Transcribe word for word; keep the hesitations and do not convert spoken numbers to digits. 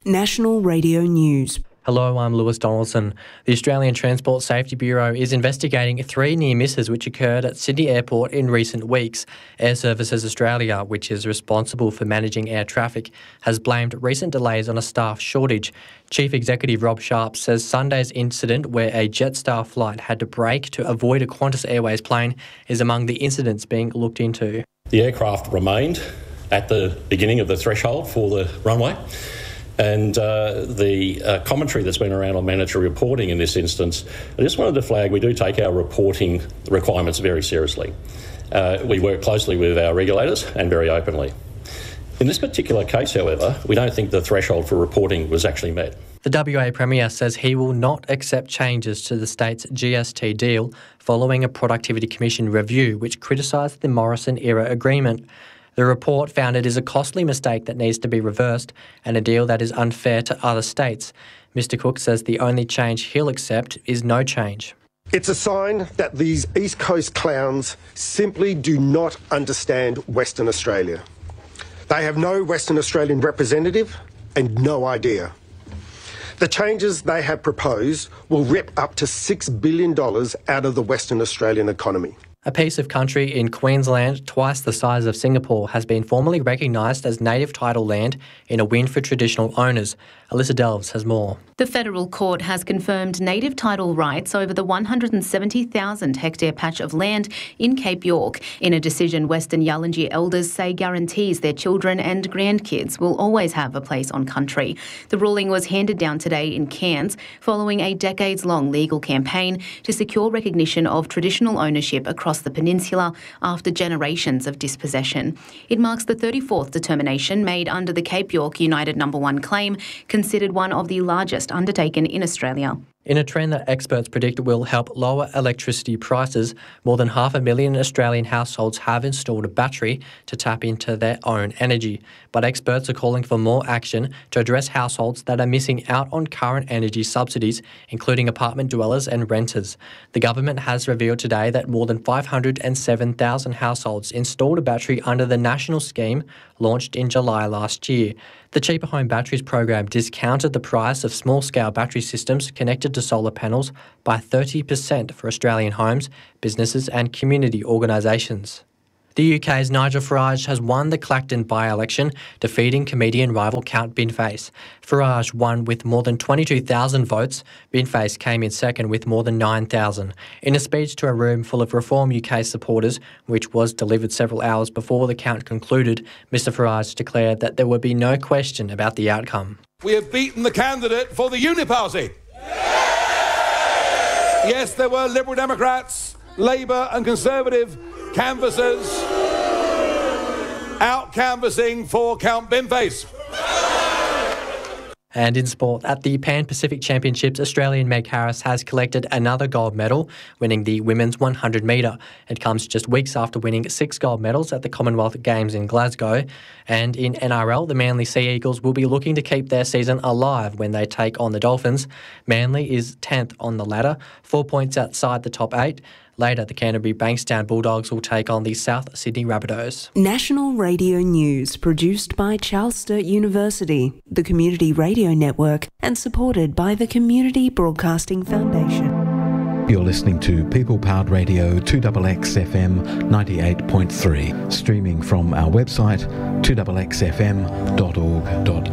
National Radio News. Hello, I'm Lewis Donaldson. The Australian Transport Safety Bureau is investigating three near misses which occurred at Sydney Airport in recent weeks. Air Services Australia, which is responsible for managing air traffic, has blamed recent delays on a staff shortage. Chief Executive Rob Sharp says Sunday's incident where a Jetstar flight had to brake to avoid a Qantas Airways plane is among the incidents being looked into. The aircraft remained at the beginning of the threshold for the runway. And uh, the uh, commentary that's been around on mandatory reporting in this instance, I just wanted to flag we do take our reporting requirements very seriously. Uh, we work closely with our regulators and very openly. In this particular case, however, we don't think the threshold for reporting was actually met. The W A Premier says he will not accept changes to the state's G S T deal following a Productivity Commission review which criticised the Morrison-era agreement. The report found it is a costly mistake that needs to be reversed and a deal that is unfair to other states. Mister Cook says the only change he'll accept is no change. It's a sign that these East Coast clowns simply do not understand Western Australia. They have no Western Australian representative and no idea. The changes they have proposed will rip up to six billion dollars out of the Western Australian economy. A piece of country in Queensland, twice the size of Singapore, has been formally recognised as native title land in a win for traditional owners. Alyssa Delves has more. The federal court has confirmed native title rights over the one hundred seventy thousand hectare patch of land in Cape York in a decision Western Yallinji elders say guarantees their children and grandkids will always have a place on country. The ruling was handed down today in Cairns following a decades-long legal campaign to secure recognition of traditional ownership across the peninsula after generations of dispossession. It marks the thirty-fourth determination made under the Cape York United Number One claim, considered one of the largest undertaken in Australia. In a trend that experts predict will help lower electricity prices, more than half a million Australian households have installed a battery to tap into their own energy. But experts are calling for more action to address households that are missing out on current energy subsidies, including apartment dwellers and renters. The government has revealed today that more than five hundred seven thousand households installed a battery under the national scheme launched in July last year. The Cheaper Home Batteries program discounted the price of small-scale battery systems connected to solar panels by thirty percent for Australian homes, businesses and community organisations. The U K's Nigel Farage has won the Clacton by-election, defeating comedian rival Count Binface. Farage won with more than twenty-two thousand votes. Binface came in second with more than nine thousand. In a speech to a room full of Reform U K supporters, which was delivered several hours before the count concluded, Mr Farage declared that there would be no question about the outcome. We have beaten the candidate for the Uniparty. Yes, there were Liberal Democrats, Labour and Conservative canvassers out canvassing for Count Binface. And in sport, at the Pan Pacific Championships, Australian Meg Harris has collected another gold medal, winning the women's one hundred metre. It comes just weeks after winning six gold medals at the Commonwealth Games in Glasgow. And in N R L, the Manly Sea Eagles will be looking to keep their season alive when they take on the Dolphins. Manly is tenth on the ladder, four points outside the top eight. Later, the Canterbury Bankstown Bulldogs will take on the South Sydney Rabbitohs. National Radio News, produced by Charles Sturt University, the Community Radio Network, and supported by the Community Broadcasting Foundation. You're listening to People Powered Radio two X X F M ninety-eight point three, streaming from our website two x x f m dot org dot